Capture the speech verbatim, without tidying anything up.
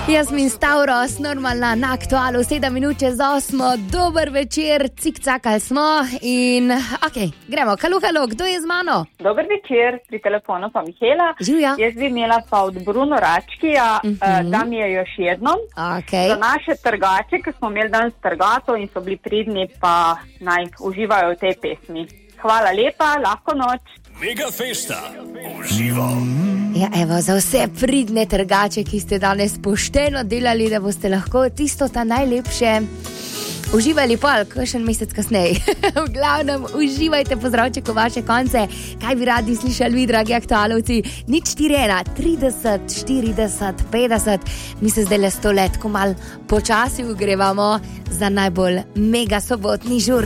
Jasmin Stavros, normalna na aktualu, sedem minut čez osmo, dober večer, cikcakali smo in ok, gremo, halo, halo, kdo je z mano? Dober večer, pri telefonu pa Mihela. Živja. Jaz bi imela pa od Bruno Račkija, uh, Mhm. da mi je još jednom. Okay. Za naše trgače, ki smo imeli danes trgato in so bili pridni, pa naj uživajo v tej pesmi. Hvala lepa, lahko noč. Mega festa, uživo. Ja, evo, za vse pridne trgače, ki ste danes pošteno delali, da boste lahko tisto ta najlepše uživali pol, kakšen mesec kasneje. V glavnem, uživajte, pozdravček v vaše konce. Kaj bi radi slišali vi, dragi aktualovci? Nič štiri ena, trideset, štirideset, petdeset. Mi se zdaj le sto let, ko mal počasi ugrevamo za najbolj mega sobotni žur.